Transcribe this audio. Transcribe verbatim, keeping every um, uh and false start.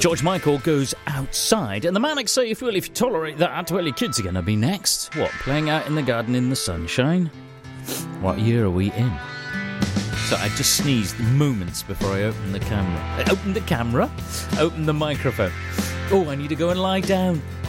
George Michael goes outside, and the Manics say, if, well, if you tolerate that, well, your kids are going to be next. What, playing out in the garden in the sunshine? What year are we in? So I just sneezed moments before I opened the camera. I opened the camera, opened the microphone. Oh, I need to go and lie down.